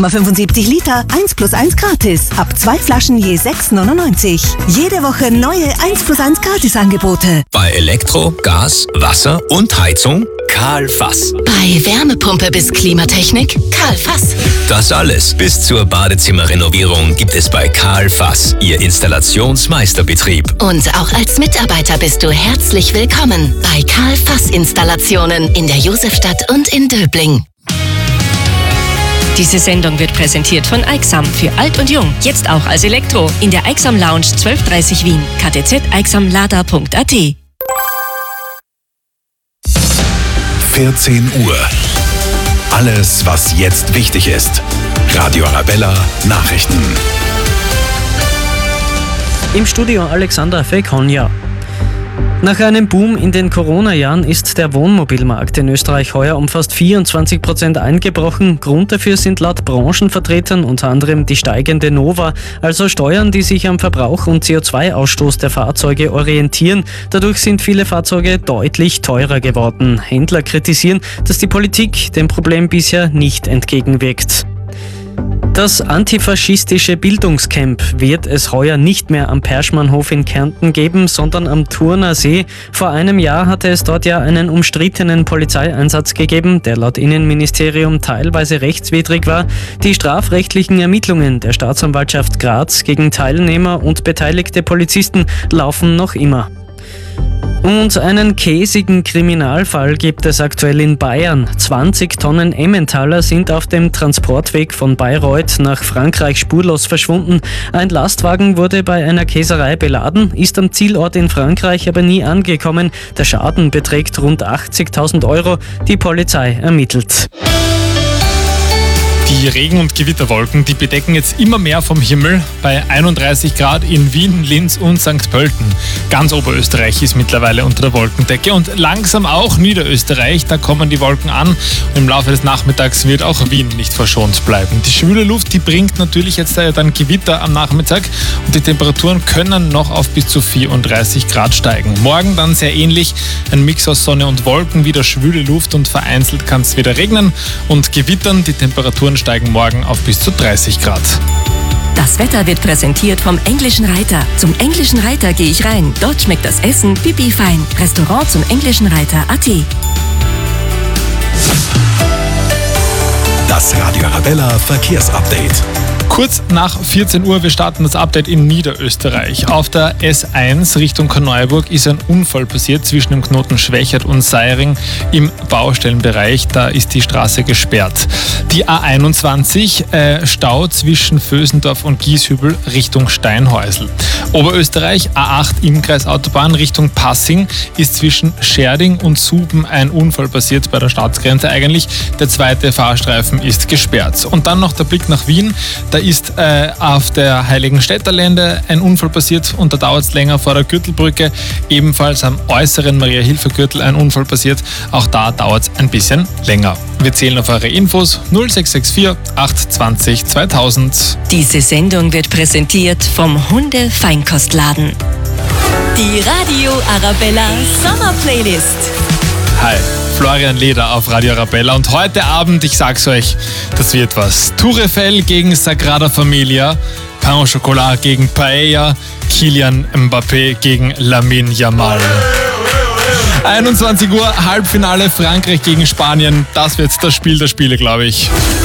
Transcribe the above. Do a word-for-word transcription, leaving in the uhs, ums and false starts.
Komma fünfundsiebzig Liter, eins plus eins gratis. Ab zwei Flaschen je sechs neunundneunzig. Jede Woche neue eins plus eins Gratisangebote. Bei Elektro, Gas, Wasser und Heizung Karl Fass. Bei Wärmepumpe bis Klimatechnik Karl Fass. Das alles bis zur Badezimmerrenovierung gibt es bei Karl Fass, Ihr Installationsmeisterbetrieb. Und auch als Mitarbeiter bist du herzlich willkommen bei Karl Fass Installationen in der Josefstadt und in Döbling. Diese Sendung wird präsentiert von Aixam für alt und jung, jetzt auch als Elektro in der Aixam Lounge zwölf dreißig Wien, k t z aixamlada punkt a t. vierzehn Uhr. Alles, was jetzt wichtig ist. Radio Arabella Nachrichten. Im Studio Alexandra Fekonja. Nach einem Boom in den Corona-Jahren ist der Wohnmobilmarkt in Österreich heuer um fast vierundzwanzig Prozent eingebrochen. Grund dafür sind laut Branchenvertretern unter anderem die steigende Nova, also Steuern, die sich am Verbrauch und C O zwei Ausstoß der Fahrzeuge orientieren. Dadurch sind viele Fahrzeuge deutlich teurer geworden. Händler kritisieren, dass die Politik dem Problem bisher nicht entgegenwirkt. Das antifaschistische Bildungscamp wird es heuer nicht mehr am Perschmannhof in Kärnten geben, sondern am Thurner See. Vor einem Jahr hatte es dort ja einen umstrittenen Polizeieinsatz gegeben, der laut Innenministerium teilweise rechtswidrig war. Die strafrechtlichen Ermittlungen der Staatsanwaltschaft Graz gegen Teilnehmer und beteiligte Polizisten laufen noch immer. Und einen käsigen Kriminalfall gibt es aktuell in Bayern. zwanzig Tonnen Emmentaler sind auf dem Transportweg von Bayreuth nach Frankreich spurlos verschwunden. Ein Lastwagen wurde bei einer Käserei beladen, ist am Zielort in Frankreich aber nie angekommen. Der Schaden beträgt rund achtzigtausend Euro. Die Polizei ermittelt. Die Regen- und Gewitterwolken, die bedecken jetzt immer mehr vom Himmel bei einunddreißig Grad in Wien, Linz und Sankt Pölten. Ganz Oberösterreich ist mittlerweile unter der Wolkendecke und langsam auch Niederösterreich. Da kommen die Wolken an und im Laufe des Nachmittags wird auch Wien nicht verschont bleiben. Die schwüle Luft, die bringt natürlich jetzt dann Gewitter am Nachmittag und die Temperaturen können noch auf bis zu vierunddreißig Grad steigen. Morgen dann sehr ähnlich, ein Mix aus Sonne und Wolken, wieder schwüle Luft und vereinzelt kann es wieder regnen und gewittern. Die Temperaturen steigen morgen auf bis zu dreißig Grad. Das Wetter wird präsentiert vom Englischen Reiter. Zum Englischen Reiter gehe ich rein. Dort schmeckt das Essen pipi fein. Restaurant zum Englischen Reiter punkt a t. Das Radio Arabella Verkehrsupdate. Kurz nach vierzehn Uhr, wir starten das Update in Niederösterreich. Auf der S eins Richtung Korneuburg ist ein Unfall passiert zwischen dem Knoten Schwächert und Seiring im Baustellenbereich. Da ist die Straße gesperrt. Die A einundzwanzig, äh, Stau zwischen Vösendorf und Gieshübel Richtung Steinhäusl. Oberösterreich, A acht Innkreis Autobahn Richtung Passing, ist zwischen Scherding und Suben ein Unfall passiert bei der Staatsgrenze eigentlich. Der zweite Fahrstreifen ist gesperrt. Und dann noch der Blick nach Wien. Da ist äh, auf der Heiligenstädterlände ein Unfall passiert und da dauert es länger vor der Gürtelbrücke. Ebenfalls am äußeren Maria-Hilfer-Gürtel ein Unfall passiert. Auch da dauert es ein bisschen länger. Wir zählen auf eure Infos null sechs sechs vier acht zwanzig zweitausend. Diese Sendung wird präsentiert vom Hunde-Feinkostladen. Die Radio Arabella Sommer Playlist. Hi, Florian Leder auf Radio Arabella und heute Abend, ich sag's euch, das wird was. Tour Eiffel gegen Sagrada Familia, Pain au Chocolat gegen Paella, Kylian Mbappé gegen Lamine Yamal. einundzwanzig Uhr, Halbfinale Frankreich gegen Spanien, das wird das Spiel der Spiele, glaube ich.